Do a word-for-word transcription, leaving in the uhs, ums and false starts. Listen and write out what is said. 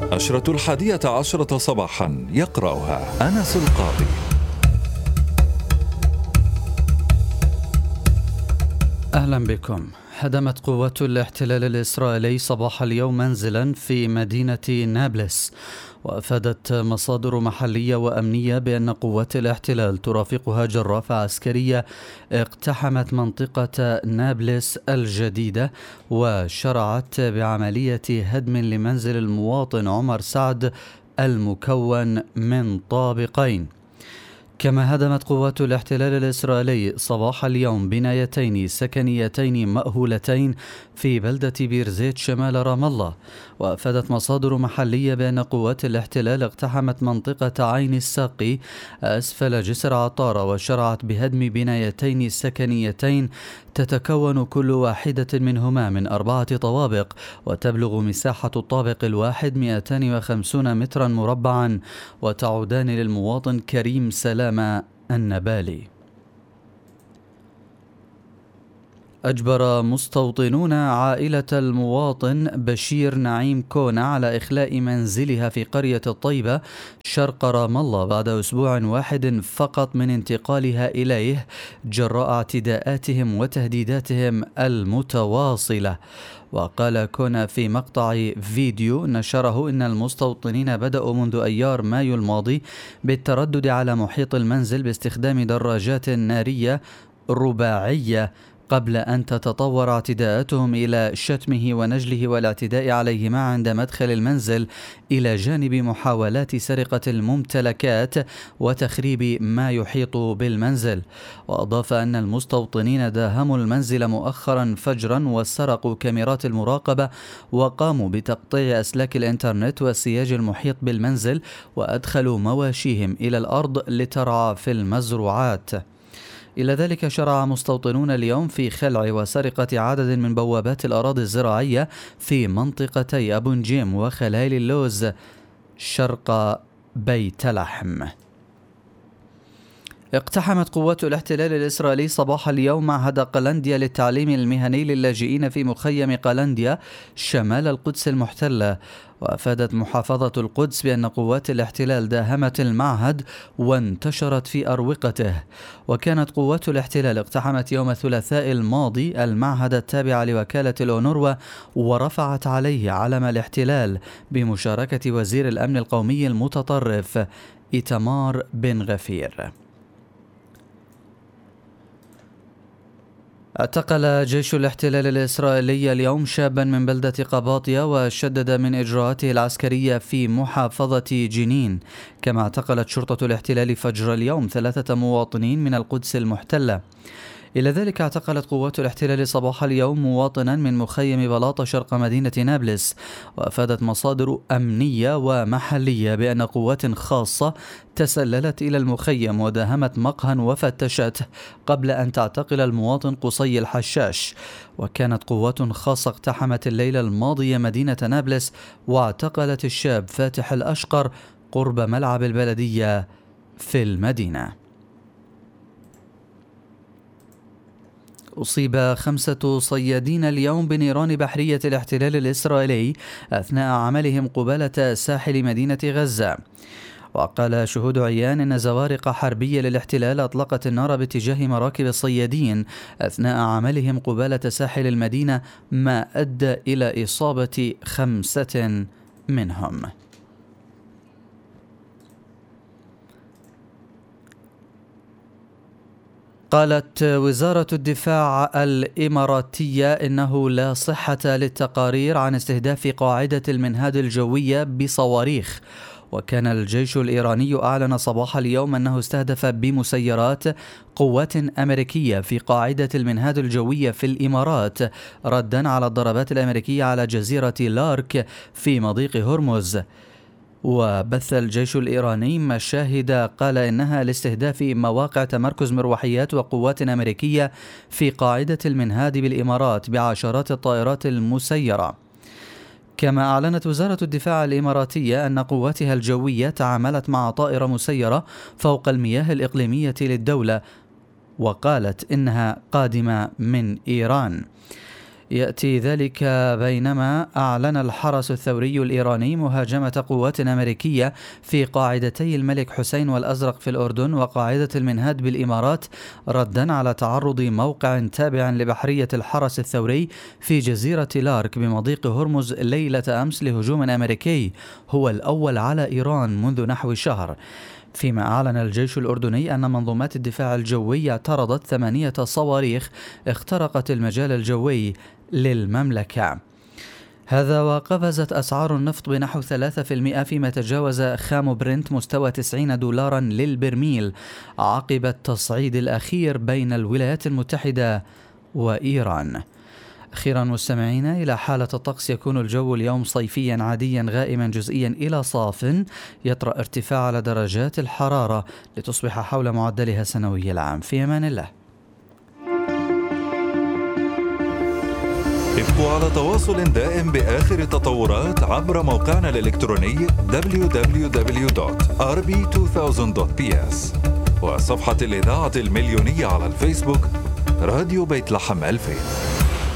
عشرة الحادية عشرة صباحا، يقرأها أنس القاضي. أهلا بكم. هدمت قوات الاحتلال الإسرائيلي صباح اليوم منزلا في مدينة نابلس، وأفادت مصادر محلية وأمنية بأن قوات الاحتلال ترافقها جرافة عسكرية اقتحمت منطقة نابلس الجديدة وشرعت بعملية هدم لمنزل المواطن عمر سعد المكون من طابقين. كما هدمت قوات الاحتلال الإسرائيلي صباح اليوم بنايتين سكنيتين مأهولتين في بلدة بيرزيت شمال رام الله. وأفادت مصادر محلية بأن قوات الاحتلال اقتحمت منطقة عين الساقي أسفل جسر عطارة وشرعت بهدم بنايتين سكنيتين تتكون كل واحدة منهما من أربعة طوابق، وتبلغ مساحة الطابق الواحد مئتين وخمسين مترا مربعا، وتعودان للمواطن كريم سلامة النبالي. أجبر مستوطنون عائلة المواطن بشير نعيم كونا على إخلاء منزلها في قرية الطيبة شرق رام الله بعد أسبوع واحد فقط من انتقالها إليه جراء اعتداءاتهم وتهديداتهم المتواصلة. وقال كونا في مقطع فيديو نشره إن المستوطنين بدأوا منذ أيار مايو الماضي بالتردد على محيط المنزل باستخدام دراجات نارية رباعية قبل أن تتطور اعتداءاتهم إلى شتمه ونجله والاعتداء عليهما عند مدخل المنزل، إلى جانب محاولات سرقة الممتلكات وتخريب ما يحيط بالمنزل. وأضاف أن المستوطنين داهموا المنزل مؤخرا فجرا وسرقوا كاميرات المراقبة وقاموا بتقطيع أسلاك الإنترنت والسياج المحيط بالمنزل، وأدخلوا مواشيهم إلى الأرض لترعى في المزروعات. إلى ذلك شرع مستوطنون اليوم في خلع وسرقة عدد من بوابات الأراضي الزراعية في منطقتي أبو نجيم وخليل اللوز شرق بيت لحم. اقتحمت قوات الاحتلال الإسرائيلي صباح اليوم معهد قلنديا للتعليم المهني للاجئين في مخيم قلنديا شمال القدس المحتلة. وأفادت محافظة القدس بأن قوات الاحتلال داهمت المعهد وانتشرت في أروقته. وكانت قوات الاحتلال اقتحمت يوم الثلاثاء الماضي المعهد التابع لوكالة الأونروا ورفعت عليه علم الاحتلال بمشاركة وزير الأمن القومي المتطرف إيتمار بن غفير. اعتقل جيش الاحتلال الإسرائيلي اليوم شابا من بلدة قباطية وشدد من إجراءاته العسكرية في محافظة جنين. كما اعتقلت شرطة الاحتلال فجر اليوم ثلاثة مواطنين من القدس المحتلة. إلى ذلك اعتقلت قوات الاحتلال صباح اليوم مواطنا من مخيم بلاطة شرق مدينة نابلس. وأفادت مصادر أمنية ومحلية بأن قوات خاصة تسللت إلى المخيم وداهمت مقهى وفتشته قبل أن تعتقل المواطن قصي الحشاش. وكانت قوات خاصة اقتحمت الليلة الماضية مدينة نابلس واعتقلت الشاب فاتح الأشقر قرب ملعب البلدية في المدينة. أصيب خمسة صيادين اليوم بنيران بحرية الاحتلال الإسرائيلي أثناء عملهم قبالة ساحل مدينة غزة. وقال شهود عيان أن زوارق حربية للاحتلال أطلقت النار باتجاه مراكب الصيادين أثناء عملهم قبالة ساحل المدينة، ما أدى إلى إصابة خمسة منهم. قالت وزارة الدفاع الإماراتية إنه لا صحة للتقارير عن استهداف قاعدة المنهاد الجوية بصواريخ. وكان الجيش الإيراني أعلن صباح اليوم أنه استهدف بمسيرات قوات أمريكية في قاعدة المنهاد الجوية في الإمارات ردا على الضربات الأمريكية على جزيرة لارك في مضيق هرمز. وبث الجيش الإيراني مشاهد قال إنها لاستهداف مواقع تمركز مروحيات وقوات أمريكية في قاعدة المنهاد بالإمارات بعشرات الطائرات المسيرة. كما أعلنت وزارة الدفاع الإماراتية أن قواتها الجوية تعاملت مع طائرة مسيرة فوق المياه الإقليمية للدولة، وقالت إنها قادمة من إيران. يأتي ذلك بينما أعلن الحرس الثوري الإيراني مهاجمة قوات أمريكية في قاعدتي الملك حسين والأزرق في الأردن وقاعدة المنهاد بالإمارات، ردا على تعرض موقع تابع لبحرية الحرس الثوري في جزيرة لارك بمضيق هرمز ليلة أمس لهجوم أمريكي هو الأول على إيران منذ نحو شهر. فيما أعلن الجيش الأردني أن منظومات الدفاع الجوي اعترضت ثمانية صواريخ اخترقت المجال الجوي للمملكة. هذا وقفزت أسعار النفط بنحو ثلاثة بالمئة فيما تجاوز خام برنت مستوى تسعين دولارا للبرميل عقب التصعيد الأخير بين الولايات المتحدة وإيران. أخيرا مستمعين، إلى حالة الطقس، يكون الجو اليوم صيفيا عاديا غائما جزئيا إلى صاف، يطرأ ارتفاع على درجات الحرارة لتصبح حول معدلها السنوي العام. في أمان الله. ابقوا على تواصل دائم بآخر التطورات عبر موقعنا الإلكتروني دبليو دبليو دبليو دوت آر بي ألفين دوت بي إس وصفحة الإذاعة المليونية على الفيسبوك راديو بيت لحم ألفين.